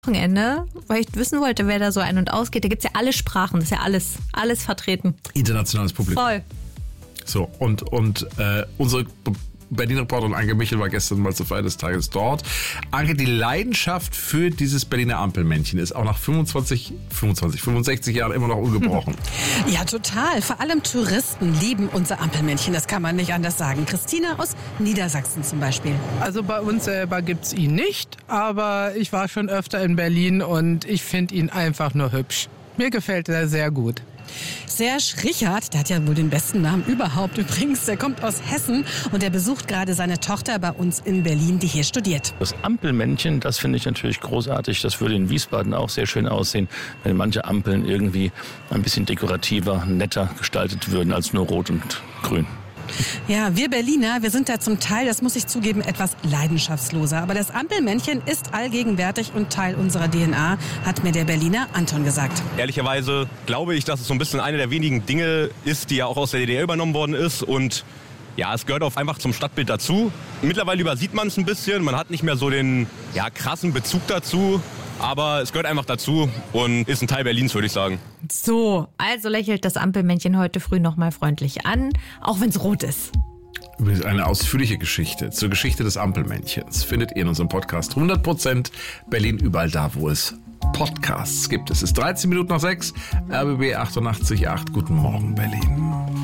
Wochenende, weil ich wissen wollte, wer da so ein- und ausgeht. Da gibt es ja alle Sprachen, das ist ja alles vertreten. Internationales Publikum. Voll. So, und unsere Berliner Reporterin Anke Michel war gestern mal zur Feier des Tages dort. Anke, die Leidenschaft für dieses Berliner Ampelmännchen ist auch nach 65 Jahren immer noch ungebrochen. Ja, total. Vor allem Touristen lieben unser Ampelmännchen. Das kann man nicht anders sagen. Christina aus Niedersachsen zum Beispiel. Also bei uns selber gibt's ihn nicht, aber ich war schon öfter in Berlin und ich finde ihn einfach nur hübsch. Mir gefällt er sehr gut. Serge Richard, der hat ja wohl den besten Namen überhaupt übrigens, der kommt aus Hessen und der besucht gerade seine Tochter bei uns in Berlin, die hier studiert. Das Ampelmännchen, das finde ich natürlich großartig. Das würde in Wiesbaden auch sehr schön aussehen, wenn manche Ampeln irgendwie ein bisschen dekorativer, netter gestaltet würden als nur rot und grün. Ja, wir Berliner, wir sind da zum Teil, das muss ich zugeben, etwas leidenschaftsloser. Aber das Ampelmännchen ist allgegenwärtig und Teil unserer DNA, hat mir der Berliner Anton gesagt. Ehrlicherweise glaube ich, dass es so ein bisschen eine der wenigen Dinge ist, die ja auch aus der DDR übernommen worden ist. Und ja, es gehört auch einfach zum Stadtbild dazu. Mittlerweile übersieht man es ein bisschen. Man hat nicht mehr so den krassen Bezug dazu. Aber es gehört einfach dazu und ist ein Teil Berlins, würde ich sagen. So, also lächelt das Ampelmännchen heute früh nochmal freundlich an, auch wenn es rot ist. Übrigens eine ausführliche Geschichte zur Geschichte des Ampelmännchens findet ihr in unserem Podcast 100% Berlin überall da, wo es Podcasts gibt. Es ist 13 Minuten nach 6, RBB 88.8. Guten Morgen, Berlin.